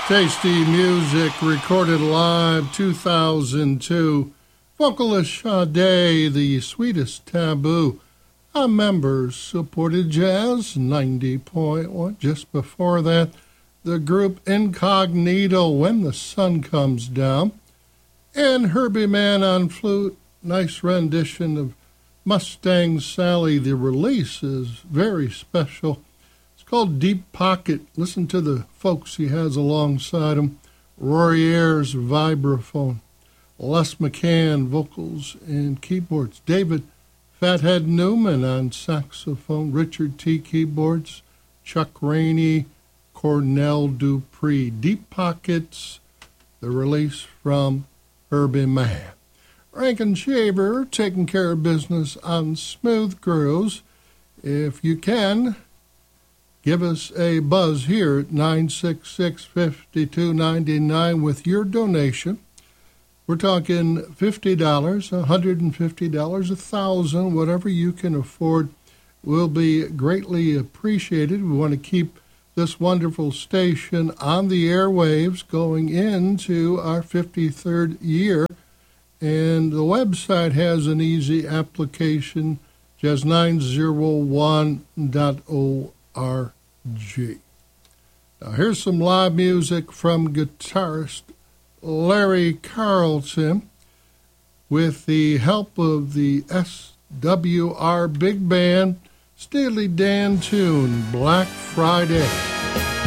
Tasty music recorded live 2002. Vocalist Sade, The Sweetest Taboo. Our members supported Jazz 90.1. Just before that, the group Incognito, When the Sun Comes Down. And Herbie Mann on flute. Nice rendition of Mustang Sally. The release is very special. It's called Deep Pocket. Listen to the folks he has alongside him. Rory Ayers, vibraphone. Les McCann, vocals and keyboards. David Fathead Newman on saxophone. Richard T. keyboards. Chuck Rainey, Cornell Dupree. Deep Pockets, the release from Herbie Mann. Rankin Shaver, taking care of business on Smooth Grooves. If you can, give us a buzz here at 966-5299 with your donation. We're talking $50, $150, $1,000, whatever you can afford will be greatly appreciated. We want to keep this wonderful station on the airwaves going into our 53rd year. And the website has an easy application, jazz901.org. Now here's some live music from guitarist Larry Carlton with the help of the SWR Big Band, Steely Dan tune, Black Friday.